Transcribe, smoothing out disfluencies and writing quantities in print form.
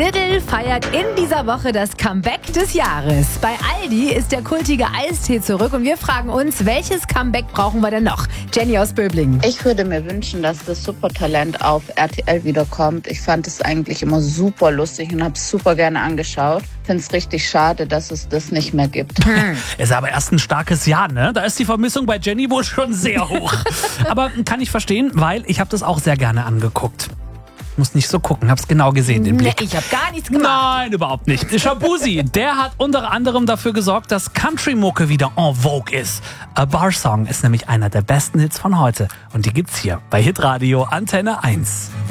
Diddle feiert in dieser Woche das Comeback des Jahres. Bei Aldi ist der kultige Eistee zurück und wir fragen uns, welches Comeback brauchen wir denn noch? Jenny aus Böblingen. Ich würde mir wünschen, dass das Supertalent auf RTL wiederkommt. Ich fand es eigentlich immer super lustig und habe es super gerne angeschaut. Finde es richtig schade, dass es das nicht mehr gibt. Ist aber erst ein starkes Jahr, ne? Da ist die Vermissung bei Jenny wohl schon sehr hoch. Aber kann ich verstehen, weil ich habe das auch sehr gerne angeguckt. Muss nicht so gucken, hab's genau gesehen, den Blick. Ich habe gar nichts gemacht. Nein, überhaupt nicht. Shabuzi, der hat unter anderem dafür gesorgt, dass Country-Mucke wieder en vogue ist. A Bar Song ist nämlich einer der besten Hits von heute. Und die gibt's hier bei Hitradio Antenne 1.